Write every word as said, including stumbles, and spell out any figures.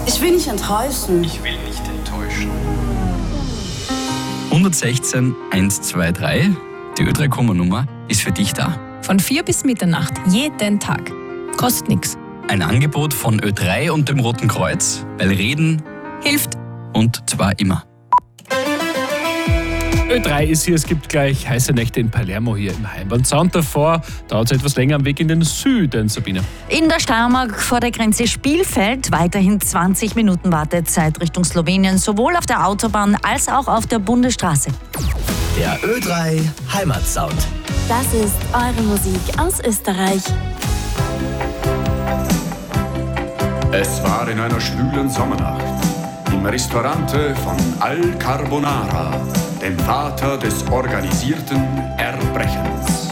Ich will nicht enttäuschen. Ich will nicht enttäuschen. hundertsechzehn hundertzweiundzwanzig, die Ö drei Komma-Nummer, ist für dich da. Von vier bis Mitternacht, jeden Tag. Kostet nix. Ein Angebot von Ö drei und dem Roten Kreuz, weil Reden Hilft. und zwar immer. Ö drei ist hier, es gibt gleich heiße Nächte in Palermo hier im Heimatsound. Davor dauert es etwas länger am Weg in den Süden, Sabine. In der Steiermark vor der Grenze Spielfeld weiterhin zwanzig Minuten Wartezeit Richtung Slowenien, sowohl auf der Autobahn als auch auf der Bundesstraße. Der Ö drei Heimatsound. Das ist eure Musik aus Österreich. Es war in einer schwülen Sommernacht im Ristorante von Al Carbonara, dem Vater des organisierten Erbrechens.